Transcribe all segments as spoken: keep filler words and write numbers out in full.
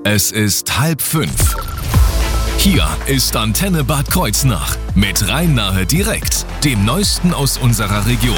Es ist halb fünf. Hier ist Antenne Bad Kreuznach mit Rhein-Nahe direkt, dem Neuesten aus unserer Region.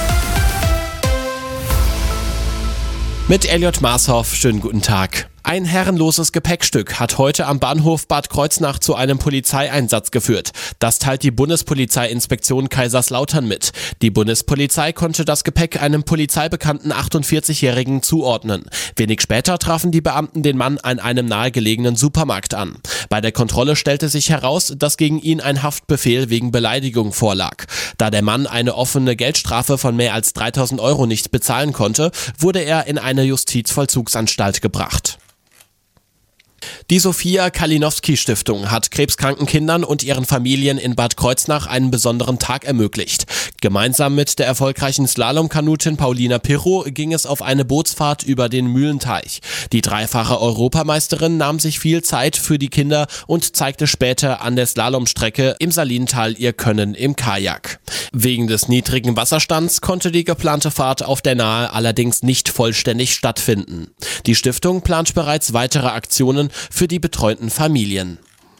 Mit Elliot Marshoff, schönen guten Tag. Ein herrenloses Gepäckstück hat heute am Bahnhof Bad Kreuznach zu einem Polizeieinsatz geführt. Das teilt die Bundespolizeiinspektion Kaiserslautern mit. Die Bundespolizei konnte das Gepäck einem polizeibekannten achtundvierzigjährigen zuordnen. Wenig später trafen die Beamten den Mann an einem nahegelegenen Supermarkt an. Bei der Kontrolle stellte sich heraus, dass gegen ihn ein Haftbefehl wegen Beleidigung vorlag. Da der Mann eine offene Geldstrafe von mehr als dreitausend Euro nicht bezahlen konnte, wurde er in eine Justizvollzugsanstalt gebracht. Die Sophia Kalinowski Stiftung hat krebskranken Kindern und ihren Familien in Bad Kreuznach einen besonderen Tag ermöglicht. Gemeinsam mit der erfolgreichen Slalomkanutin Paulina Pirro ging es auf eine Bootsfahrt über den Mühlenteich. Die dreifache Europameisterin nahm sich viel Zeit für die Kinder und zeigte später an der Slalomstrecke im Salintal ihr Können im Kajak. Wegen des niedrigen Wasserstands konnte die geplante Fahrt auf der Nahe allerdings nicht vollständig stattfinden. Die Stiftung plant bereits weitere Aktionen für die betreuten Familien.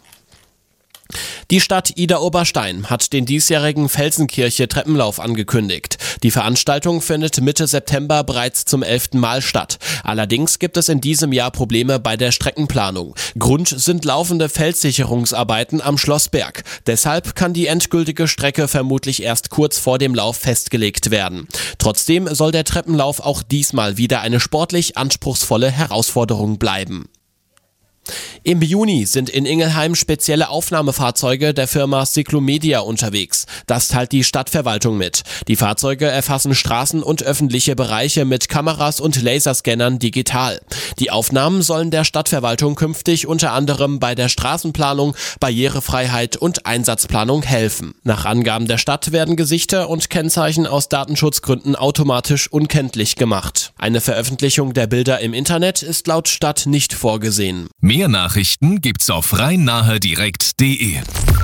Die Stadt Idar-Oberstein hat den diesjährigen Felsenkirche-Treppenlauf angekündigt. Die Veranstaltung findet Mitte September bereits zum elften Mal statt. Allerdings gibt es in diesem Jahr Probleme bei der Streckenplanung. Grund sind laufende Felssicherungsarbeiten am Schlossberg. Deshalb kann die endgültige Strecke vermutlich erst kurz vor dem Lauf festgelegt werden. Trotzdem soll der Treppenlauf auch diesmal wieder eine sportlich anspruchsvolle Herausforderung bleiben. Im Juni sind in Ingelheim spezielle Aufnahmefahrzeuge der Firma Cyclomedia unterwegs. Das teilt die Stadtverwaltung mit. Die Fahrzeuge erfassen Straßen und öffentliche Bereiche mit Kameras und Laserscannern digital. Die Aufnahmen sollen der Stadtverwaltung künftig unter anderem bei der Straßenplanung, Barrierefreiheit und Einsatzplanung helfen. Nach Angaben der Stadt werden Gesichter und Kennzeichen aus Datenschutzgründen automatisch unkenntlich gemacht. Eine Veröffentlichung der Bilder im Internet ist laut Stadt nicht vorgesehen. Mehr Nachrichten gibt's auf rhein-nahe direkt punkt de.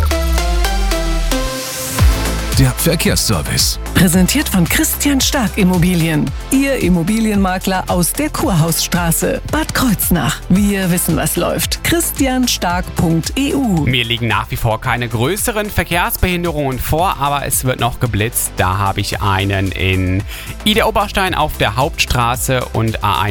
Der Verkehrsservice. Präsentiert von Christian Stark Immobilien. Ihr Immobilienmakler aus der Kurhausstraße, Bad Kreuznach. Wir wissen, was läuft. christian stark punkt e u. Mir liegen nach wie vor keine größeren Verkehrsbehinderungen vor, aber es wird noch geblitzt. Da habe ich einen in Idar-Oberstein auf der Hauptstraße und A